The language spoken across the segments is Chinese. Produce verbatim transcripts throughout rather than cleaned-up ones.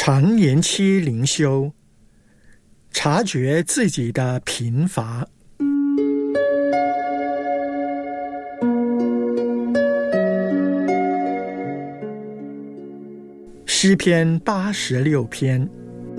常年期灵修，察觉自己的贫乏。诗篇八十六篇。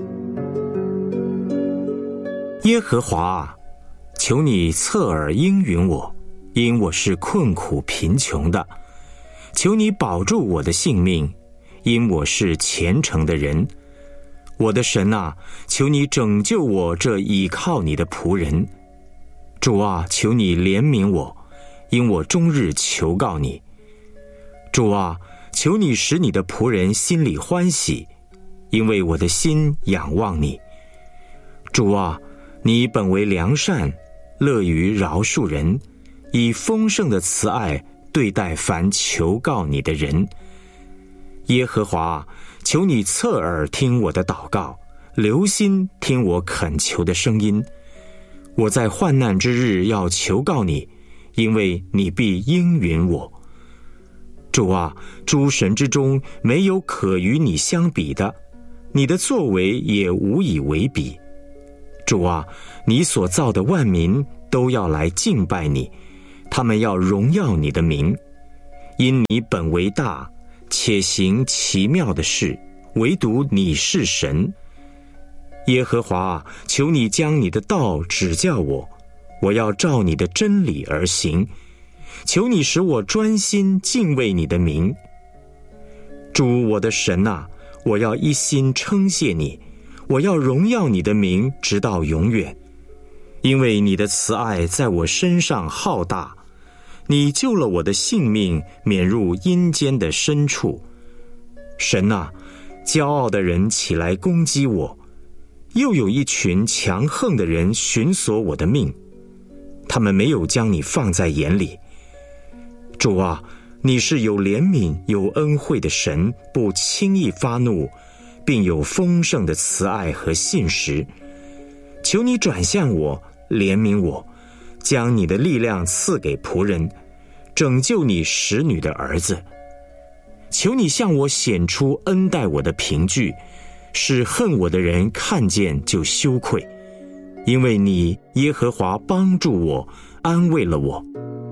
耶和华啊，求你侧耳应允我，因我是困苦贫穷的。求你保住我的性命，因我是虔诚的人。我的神啊，求你拯救我这倚靠你的仆人。主啊，求你怜悯我，因我终日求告你。主啊，求你使你的仆人心里欢喜，因为我的心仰望你。主啊，你本为良善，乐于饶恕人，以丰盛的慈爱对待凡求告你的人。耶和华，求你侧耳听我的祷告，留心听我恳求的声音。我在患难之日要求告你，因为你必应允我。主啊，诸神之中没有可与你相比的，你的作为也无以为比。主啊，你所造的万民都要来敬拜你，他们要荣耀你的名，因你本为大，且行奇妙的事，唯独你是神。耶和华，求你将你的道指教我，我要照你的真理而行。求你使我专心敬畏你的名。主我的神啊，我要一心称谢你，我要荣耀你的名直到永远。因为你的慈爱在我身上浩大，你救了我的性命，免入阴间的深处。神啊，骄傲的人起来攻击我，又有一群强横的人寻索我的命，他们没有将你放在眼里。主啊，你是有怜悯有恩惠的神，不轻易发怒，并有丰盛的慈爱和信实。求你转向我，怜悯我，将你的力量赐给仆人，拯救你使女的儿子。求你向我显出恩待我的凭据，使恨我的人看见就羞愧，因为你耶和华帮助我，安慰了我。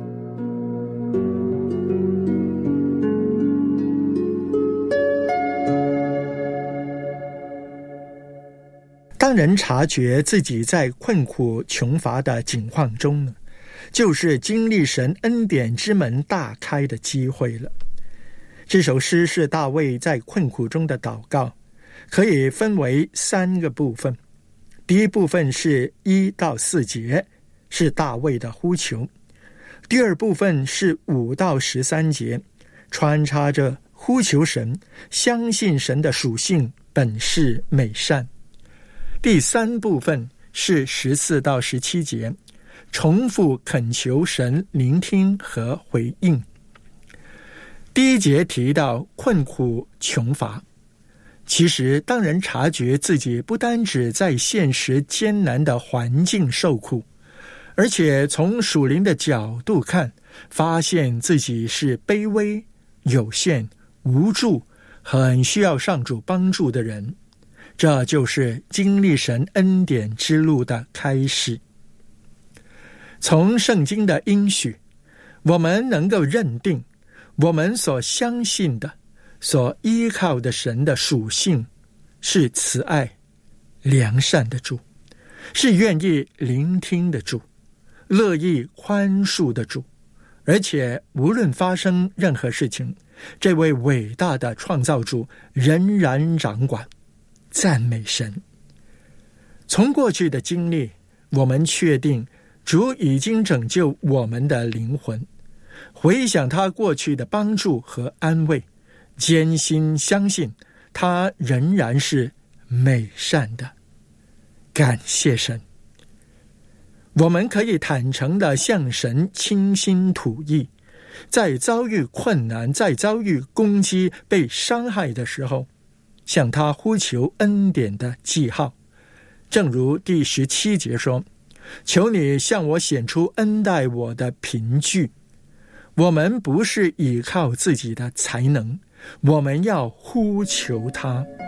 当人察觉自己在困苦穷乏的境况中呢，就是经历神恩典之门大开的机会了。这首诗是大卫在困苦中的祷告，可以分为三个部分。第一部分是一到四节，是大卫的呼求。第二部分是五到十三节，穿插着呼求神，相信神的属性本是美善。第三部分是十四到十七节，重复恳求神聆听和回应。第一节提到困苦穷乏，其实当人察觉自己不单只在现实艰难的环境受苦，而且从属灵的角度看，发现自己是卑微、有限、无助，很需要上主帮助的人，这就是经历神恩典之路的开始。从圣经的应许，我们能够认定我们所相信的、所依靠的神的属性是慈爱、良善的主，是愿意聆听的主，乐意宽恕的主，而且无论发生任何事情，这位伟大的创造主仍然掌管。赞美神。从过去的经历，我们确定主已经拯救我们的灵魂，回想他过去的帮助和安慰，坚心相信他仍然是美善的。感谢神。我们可以坦诚地向神倾心吐意，在遭遇困难、在遭遇攻击、被伤害的时候，向他呼求恩典的记号。正如第十七节说，求你向我显出恩待我的凭据。我们不是依靠自己的才能，我们要呼求他。